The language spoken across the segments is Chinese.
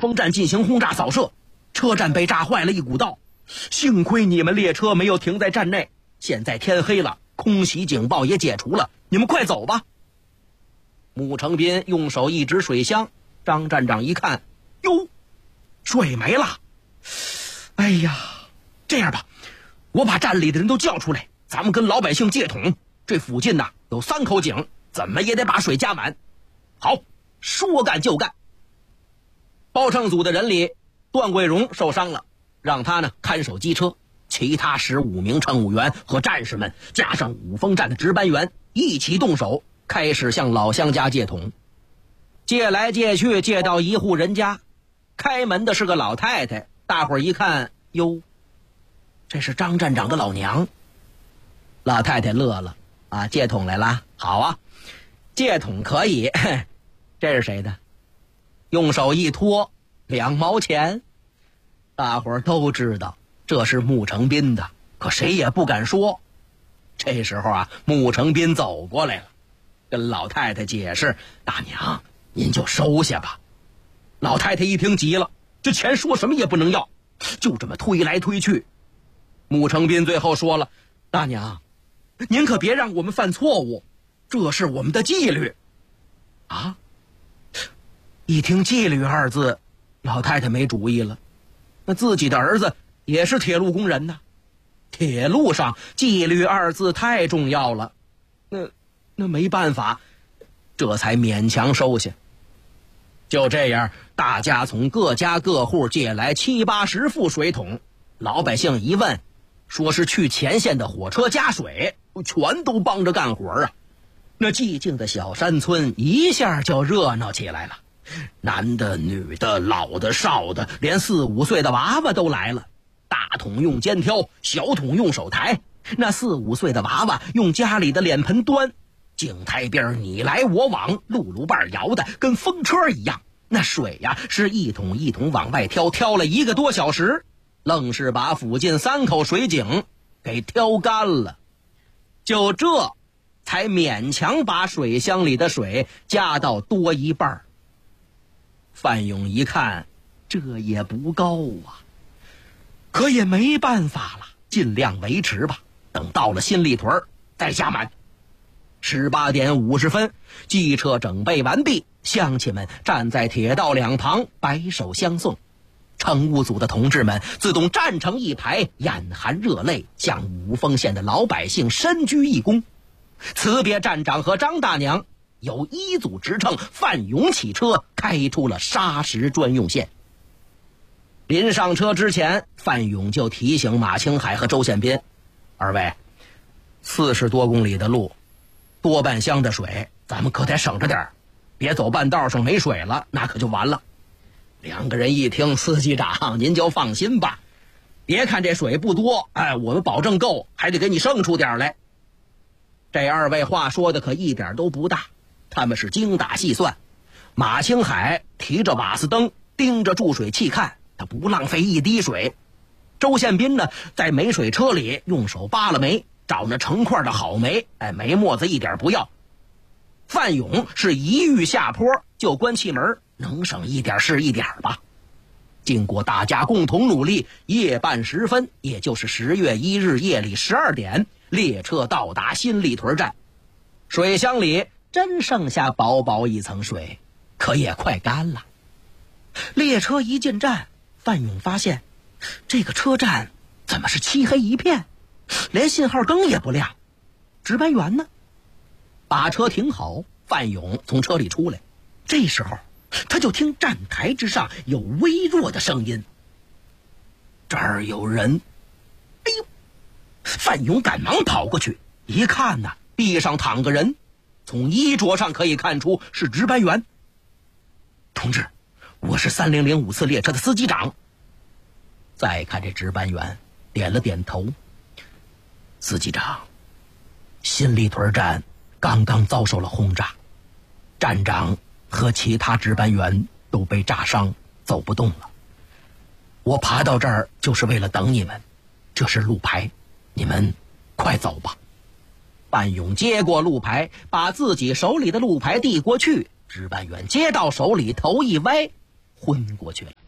锋站进行轰炸扫射，车站被炸坏了一股道，幸亏你们列车没有停在站内，现在天黑了，空袭警报也解除了，你们快走吧。穆成斌用手一指水箱，张站长一看，哟，水没了。哎呀，这样吧，我把站里的人都叫出来，咱们跟老百姓借桶，这附近呐有3口井，怎么也得把水加满。好，说干就干。包乘组的人里，段桂荣受伤了，让他呢看守机车，其他15名乘务员和战士们加上五峰站的值班员一起动手，开始向老乡家借桶。借来借去，借到一户人家，开门的是个老太太，大伙儿一看，哟，这是张站长的老娘。老太太乐了，啊，借桶来了，好啊，借桶可以。这是谁的？用手一托，2毛钱。大伙儿都知道这是穆成斌的，可谁也不敢说。这时候啊，穆成斌走过来了，跟老太太解释，大娘您就收下吧。老太太一听急了，这钱说什么也不能要，就这么推来推去。穆成斌最后说了，大娘您可别让我们犯错误，这是我们的纪律。啊，一听纪律2字，老太太没主意了。那自己的儿子也是铁路工人呢，铁路上纪律2字太重要了，那没办法，这才勉强收下。就这样，大家从各家各户借来70、80副水桶，老百姓一问，说是去前线的火车加水，全都帮着干活啊。那寂静的小山村一下就热闹起来了，男的女的老的少的，连4、5岁的娃娃都来了。大桶用肩挑，小桶用手抬，那4、5岁的娃娃用家里的脸盆端，井台边你来我往，辘轳瓣摇的跟风车一样。那水呀，是一桶一桶往外挑，挑了1个多小时，愣是把附近3口水井给挑干了。就这才勉强把水箱里的水加到多1半。范勇一看，这也不够啊，可也没办法了，尽量维持吧。等到了新立屯再加满。18点50分，机车整备完毕，乡亲们站在铁道两旁摆手相送。乘务组的同志们自动站成一排，眼含热泪，向五峰县的老百姓深鞠一躬，辞别站长和张大娘，由1组直乘范勇起车，开出了砂石专用线。临上车之前，范勇就提醒马青海和周宪斌，二位，40多公里的路，多半箱的水，咱们可得省着点，别走半道上没水了，那可就完了。2个人一听，司机长您就放心吧，别看这水不多，我们保证够，还得给你剩出点来。这2位话说的可一点都不大，他们是精打细算。马青海提着瓦斯灯，盯着注水器看，他不浪费一滴水。周宪斌呢，在煤水车里用手扒了煤，找那成块的好煤，煤沫子一点不要。范勇是一遇下坡就关气门，能省一点是一点吧。经过大家共同努力，夜半时分，也就是10月1日夜里12点，列车到达新立屯站。水箱里真剩下薄薄一层水，可也快干了。列车一进站，范勇发现这个车站怎么是漆黑一片，连信号灯也不亮，值班员呢？把车停好，范勇从车里出来，这时候他就听站台之上有微弱的声音，这儿有人。哎呦！范勇赶忙跑过去，一看呢，地上躺个人，从衣着上可以看出是值班员。同志，我是3005次列车的司机长。再看这值班员点了点头。司机长，新立屯站刚刚遭受了轰炸，站长和其他值班员都被炸伤，走不动了。我爬到这儿就是为了等你们，这是路牌，你们快走吧。范勇接过路牌，把自己手里的路牌递过去，值班员接到手里，头一歪，昏过去了。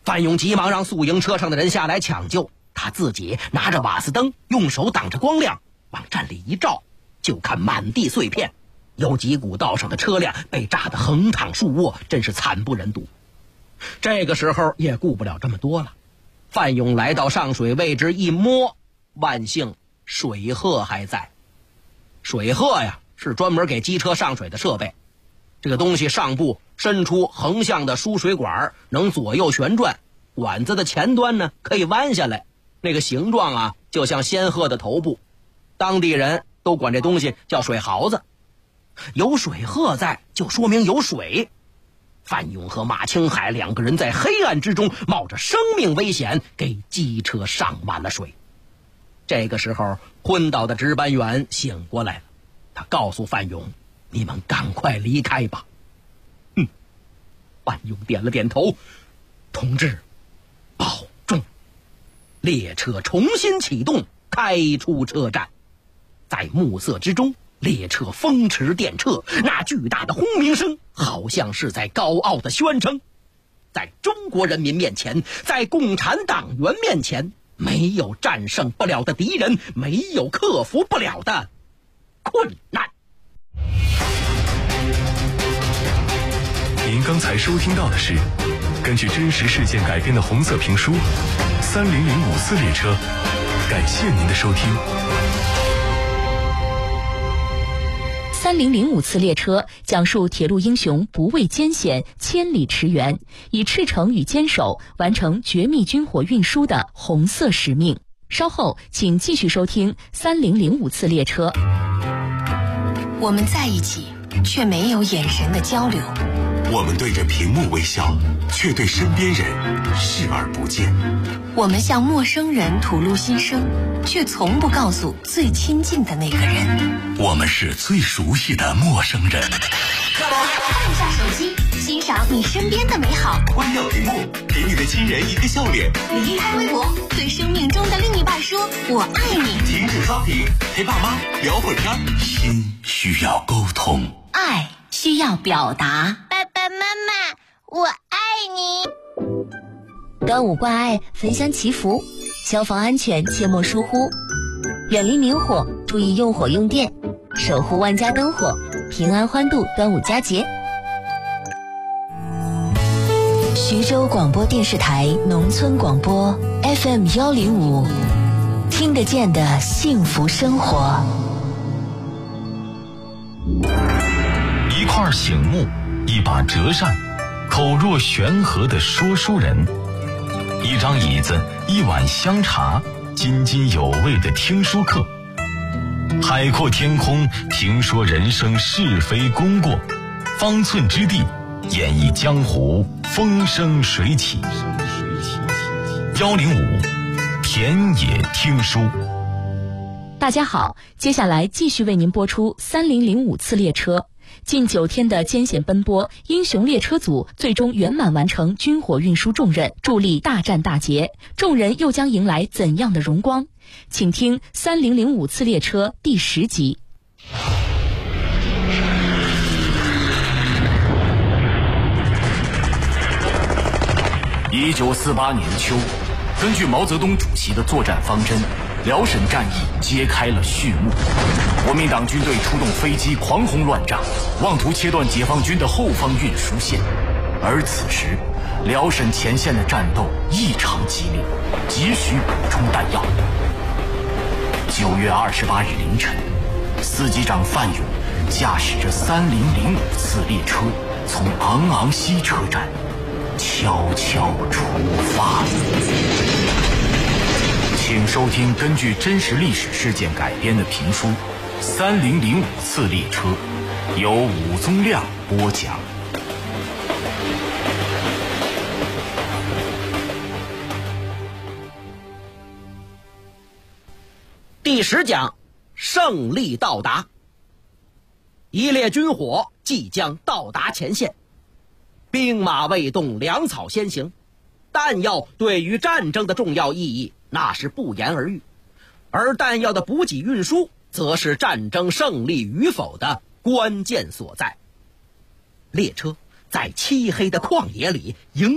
范勇急忙让宿营车上的人下来抢救，他自己拿着瓦斯灯，用手挡着光亮，往站里一照，就看满地碎片，有几股道上的车辆被炸得横躺竖卧，真是惨不忍睹。这个时候也顾不了这么多了，范勇来到上水位置一摸，万幸水鹤还在。水鹤呀，是专门给机车上水的设备，这个东西上部伸出横向的输水管，能左右旋转，管子的前端呢可以弯下来，那个形状啊就像仙鹤的头部，当地人都管这东西叫水耗子。有水鹤在，就说明有水。范勇和马青海两个人在黑暗之中冒着生命危险给机车上满了水。这个时候昏倒的值班员醒过来了，他告诉范勇，你们赶快离开吧。范勇点了点头，同志保重。列车重新启动，开出车站。在暮色之中，列车风驰电掣，那巨大的轰鸣声好像是在高傲的宣称，在中国人民面前，在共产党员面前，没有战胜不了的敌人，没有克服不了的困难。 您刚才收听到的是根据真实事件改编的红色评书《3005次列车》，感谢您的收听。 3005次列车讲述铁路英雄不畏艰险，千里驰援，以赤诚与坚守完成绝密军火运输的红色使命。稍后请继续收听3005次列车。 我们在一起，却没有眼神的交流。 我们对着屏幕微笑，却对身边人视而不见。 我们向陌生人吐露心声，却从不告诉最亲近的那个人。 我们是最熟悉的陌生人。 看一下手机，欣赏你身边的美好。 关掉屏幕，给你的亲人一个笑脸。 离开微博，对生命中的另一半说我爱你。 停止刷屏，陪爸妈聊会儿天。心需要沟通， 爱需要表达。 爸爸妈妈，我爱你。 端午挂爱，焚香祈福，消防安全切莫疏忽，远离明火，注意用火用电，守护万家灯火，平安欢度端午佳节。 徐州广播电视台农村广播 FM105，听得见的幸福生活。 一块醒目，一把折扇，口若悬河的说书人，一张椅子，一碗香茶，津津有味的听书课，海阔天空，评说人生是非功过，方寸之地，演绎江湖风生水起。105田野听书。 大家好，接下来继续为您播出3005次列车。近9天的艰险奔波，英雄列车组最终圆满完成军火运输重任，助力大战大捷。众人又将迎来怎样的荣光？请听3005次列车第10集。 1948年秋，根据毛泽东主席的作战方针，辽沈战役揭开了序幕。国民党军队出动飞机狂轰乱炸，妄图切断解放军的后方运输线。而此时，辽沈前线的战斗异常激烈，急需补充弹药。9月28日凌晨，司机长范勇驾驶着3005次列车从昂昂西车站悄悄出发。请收听根据真实历史事件改编的评书《3005次列车》，由武宗亮播讲。 第10讲，胜利到达。一列军火即将到达前线，兵马未动，粮草先行，弹药对于战争的重要意义那是不言而喻，而弹药的补给运输则是战争胜利与否的关键所在。列车在漆黑的旷野里迎